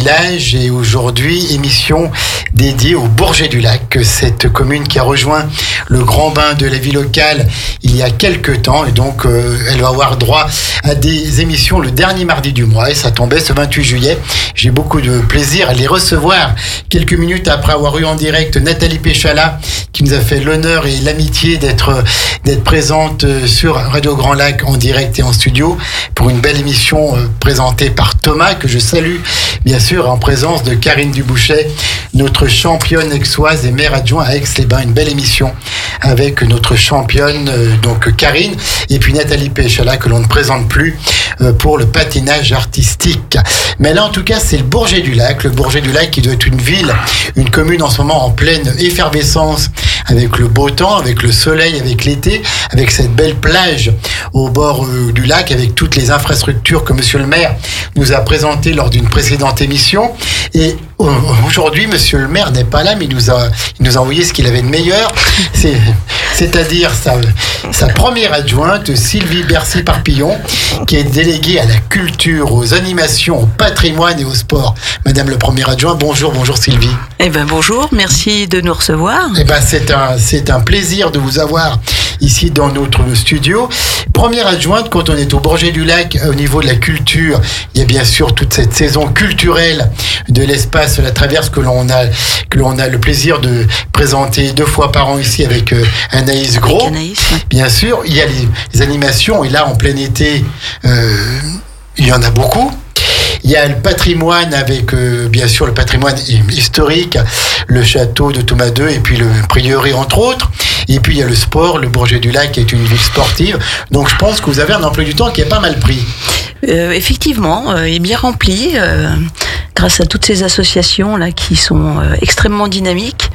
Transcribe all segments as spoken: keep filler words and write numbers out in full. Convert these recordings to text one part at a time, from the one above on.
village et aujourd'hui émission dédiée au Bourget du Lac, cette commune qui a rejoint le grand bain de la vie locale il y a quelques temps et donc euh, elle va avoir droit à des émissions le dernier mardi du mois et ça tombait ce vingt-huit juillet. J'ai beaucoup de plaisir à les recevoir quelques minutes après avoir eu en direct Nathalie Péchala qui nous a fait l'honneur et l'amitié d'être, d'être présente sur Radio Grand Lac en direct et en studio pour une belle émission euh, présentée par Thomas que je salue bien sûr en présence de Karine Dubouchet, notre championne aixoise et maire adjoint à Aix-les-Bains. Une belle émission avec notre championne euh, donc Karine et puis Nathalie Péchala que l'on ne présente plus euh, pour le patinage artistique. Mais là en tout cas c'est le Bourget du Lac, le Bourget du Lac qui doit être une ville, une commune en ce moment en pleine effervescence avec le beau temps, avec le soleil, avec l'été, avec cette belle plage au bord euh, du lac, avec toutes les infrastructures que monsieur le maire nous a présentées lors d'une précédente émission. Et euh, aujourd'hui, monsieur le maire n'est pas là, mais il nous a, il nous a envoyé ce qu'il avait de meilleur, c'est, c'est-à-dire sa, sa première adjointe, Sylvie Bercy-Parpillon, qui est déléguée à la culture, aux animations, au patrimoine et au sport. Madame le premier adjoint, bonjour, bonjour Sylvie. Eh ben bonjour, merci de nous recevoir. Eh ben c'est un, c'est un plaisir de vous avoir ici dans notre studio. Première adjointe, quand on est au Bourget du Lac, au niveau de la culture, il y a bien sûr toute cette saison culturelle de l'espace La Traverse que l'on a, que l'on a le plaisir de présenter deux fois par an ici avec euh, Anaïs Gros. Avec Anaïs, ouais. Bien sûr, il y a les, les animations et là en plein été, euh, il y en a beaucoup. Il y a le patrimoine avec, euh, bien sûr, le patrimoine historique, le château de Thomas deux et puis le prieuré, entre autres. Et puis, il y a le sport. Le Bourget du Lac est une ville sportive. Donc, je pense que vous avez un emploi du temps qui est pas mal pris. Euh, effectivement, euh, il est bien rempli euh, grâce à toutes ces associations là qui sont euh, extrêmement dynamiques.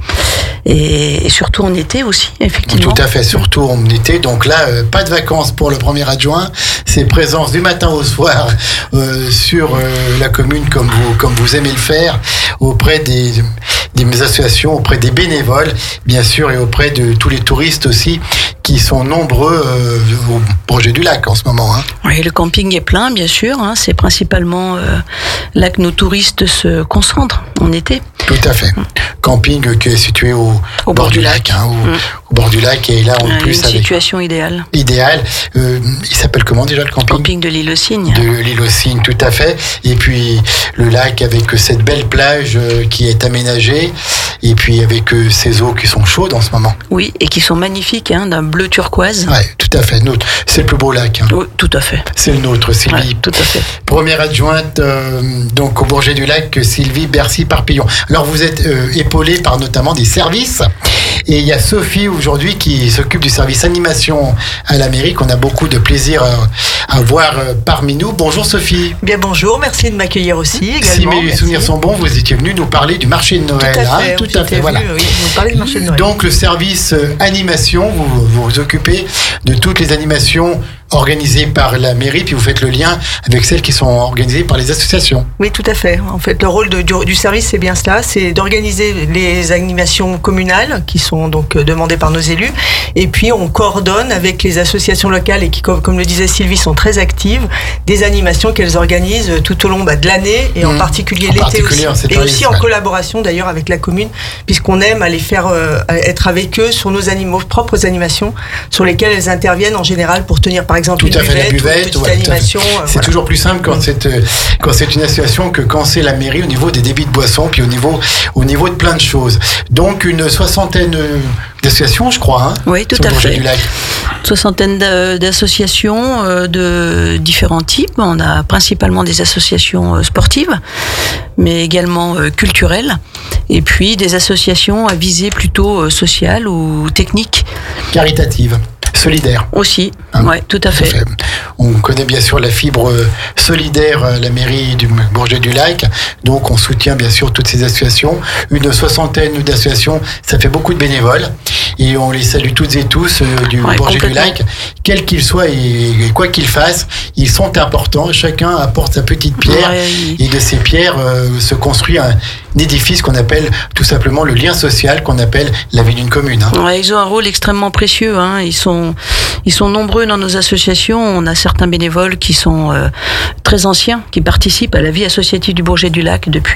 Et, et surtout en été aussi, effectivement. Tout à fait, surtout en été. Donc là, euh, pas de vacances pour le premier adjoint. C'est présence du matin au soir euh, sur euh, la commune comme vous, comme vous aimez le faire, auprès des, des associations, auprès des bénévoles, bien sûr, et auprès de tous les touristes aussi, qui sont nombreux euh, au Bourget du Lac en ce moment. Hein. Oui, le camping est plein, bien sûr. Hein, c'est principalement euh, là que nos touristes se concentrent en été. Tout à fait. Camping qui est situé au, au bord, bord du lac, lac hein, au, mmh. au bord du lac et là en euh, plus une avec situation idéale. Idéal. Euh, il s'appelle comment déjà le camping? Camping de l'île aux Cygnes. De l'île aux Cygnes, tout à fait. Et puis le lac avec cette belle plage euh, qui est aménagée et puis avec euh, ces eaux qui sont chaudes en ce moment. Oui, et qui sont magnifiques, hein, d'un bleu turquoise. Oui, tout à fait. Nôtre. C'est le plus beau lac. Hein. Oui, tout à fait. C'est le nôtre, Sylvie. Ouais, tout à fait. Première adjointe euh, donc au Bourget du Lac, Sylvie Bercy-Parpillon. Alors vous êtes euh, épaulée par notamment des services. Et il y a Sophie aujourd'hui qui s'occupe du service animation à la mairie, qu'on a beaucoup de plaisir à, à voir parmi nous. Bonjour Sophie. Bien bonjour, merci de m'accueillir aussi également. Si mes merci. souvenirs sont bons, vous étiez venu nous parler du marché de Noël. Tout à fait, hein, tout à fait venu, voilà. Oui, nous parler du marché de Noël. Donc le service animation, vous vous, vous occupez de toutes les animations organisées par la mairie, puis vous faites le lien avec celles qui sont organisées par les associations. Oui, tout à fait. En fait, le rôle de, du, du service, c'est bien cela, c'est d'organiser les animations communales qui sont donc demandées par nos élus, et puis on coordonne avec les associations locales et qui, comme, comme le disait Sylvie, sont très actives, des animations qu'elles organisent tout au long bah, de l'année et mmh. en particulier en l'été particulier aussi, et aussi en collaboration d'ailleurs avec la commune, puisqu'on aime aller faire euh, être avec eux sur nos animaux, propres animations, sur lesquelles elles interviennent en général pour tenir par exemple tout une à fait, buvette, la buvette, ou une petite ouais, animation. C'est euh, voilà. toujours plus simple quand c'est euh, quand c'est une association que quand c'est la mairie au niveau des débits de boissons, puis au niveau au niveau de plein de choses. Donc une soixantaine d'associations, je crois. Hein, oui, tout à fait. Une soixantaine d'associations euh, de différents types. On a principalement des associations euh, sportives, mais également euh, culturelles, et puis des associations à visée plutôt euh, sociale ou technique. Caritative. Solidaire. Aussi, hein, ouais, tout à fait. tout à fait. On connaît bien sûr la fibre solidaire à la mairie du Bourget du Lac, donc on soutient bien sûr toutes ces associations. Une soixantaine d'associations, ça fait beaucoup de bénévoles, et on les salue toutes et tous euh, du ouais, Bourget du Lac, quels qu'ils soient et, et quoi qu'ils fassent, ils sont importants, chacun apporte sa petite pierre, ouais, oui. et de ces pierres euh, se construit un édifice qu'on appelle tout simplement le lien social, qu'on appelle la vie d'une commune. Hein. Ouais, ils ont un rôle extrêmement précieux, hein. Ils sont, ils sont nombreux dans nos associations. On a certains bénévoles qui sont euh, très anciens, qui participent à la vie associative du Bourget du Lac depuis